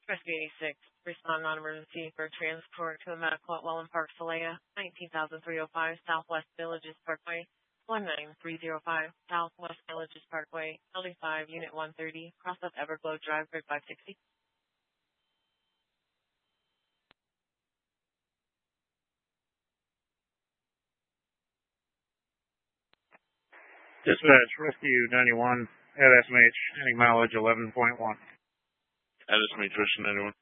Rescue 86, respond non-emergency for transport to a medical at Welland Park, Salaya, 19,305 Southwest Villages Parkway, 19305 Southwest Villages Parkway, LD5, Unit 130, cross up Everglow Drive, grid 560. Dispatch, Rescue 91, at SMH, heading mileage 11.1. At SMH, Rescue 91.